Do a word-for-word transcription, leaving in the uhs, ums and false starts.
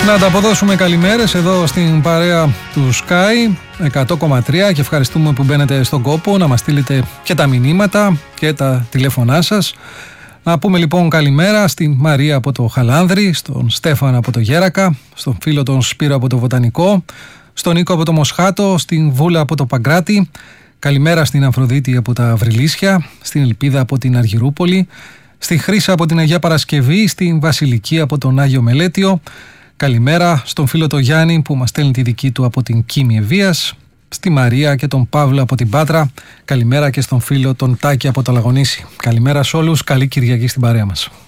Να ανταποδώσουμε καλημέρες εδώ στην παρέα του Sky εκατό κόμμα τρία και ευχαριστούμε που μπαίνετε στον κόπο να μας στείλετε και τα μηνύματα και τα τηλέφωνά σας. Να πούμε λοιπόν καλημέρα στην Μαρία από το Χαλάνδρη, στον Στέφανο από το Γέρακα, στον φίλο τον Σπύρο από το Βοτανικό, στον Νίκο από το Μοσχάτο, στην Βούλα από το Παγκράτη. Καλημέρα στην Αφροδίτη από τα Βρυλίσια, στην Ελπίδα από την Αργυρούπολη, στη Χρύσα από την Αγία Παρασκευή, στην Βασιλική από τον Άγιο Μελέτιο. Καλημέρα στον φίλο τον Γιάννη που μας στέλνει τη δική του από την Κίμη Ευβίας, στη Μαρία και τον Παύλο από την Πάτρα. Καλημέρα και στον φίλο τον Τάκη από το Λαγονήσι. Καλημέρα σε όλους, καλή Κυριακή στην παρέα μας.